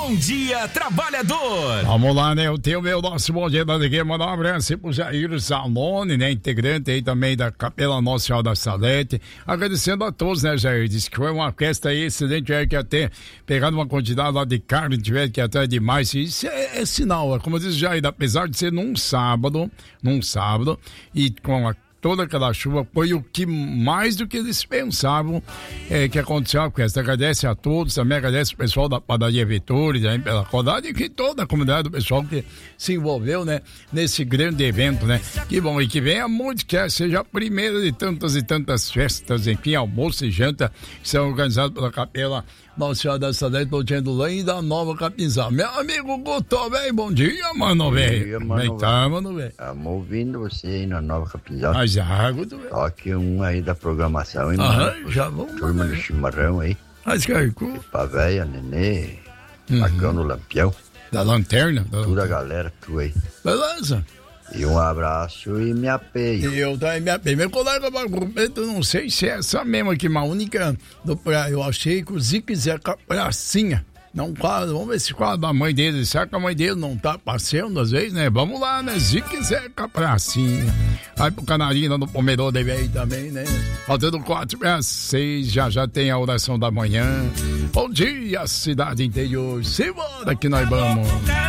Bom dia, trabalhador! Vamos lá, né? Eu tenho o nosso bom dia da alegria. Mandar um abraço pro Jair Salone, né? Integrante aí também da Capela Nossa Senhora da Salete. Agradecendo a todos, né, Jair? Disse que foi uma festa aí excelente. Tiver que até pegar uma quantidade lá de carne, tiver que até demais. Isso é sinal, como diz o Jair, apesar de ser num sábado, e com toda aquela chuva, foi o que mais do que eles pensavam que aconteceu a festa. Agradece a todos, também agradece o pessoal da Padaria Vetores, pela rodada e que toda a comunidade do pessoal que se envolveu, né, nesse grande evento, né? Que bom, e que venha muito, que seja a primeira de tantas e tantas festas, enfim, almoço e janta que são organizados pela Capela Nossa Senhora da Salete, Lourdes Lã e da Nova Capinzal. Meu amigo Guto, velho, bom dia, mano, velho. Como é que tá, mano, velho? Estamos ouvindo você aí na Nova Capinzal. Já, Guto, velho. Toque um aí da programação, hein, já vamos. Turma do chimarrão aí. Mas, Carco. Pra véia, nenê, Pagão no Lampião. Da lanterna? Toda a galera tua aí. Beleza. E um abraço e me apeio. Eu também me apeio. Meu colega eu não sei se é essa mesmo aqui, uma única. Eu achei que o Zico Zeca Pracinha. Não, quadro, vamos ver se quadro da mãe dele. Será que a mãe dele não tá passeando às vezes, né? Vamos lá, né? Zico Zeca Pracinha. Vai pro Canarina no Pomerô deve aí também, né? Faltando 4:06, já tem a oração da manhã. Bom dia, cidade interior. Simbora que nós vamos.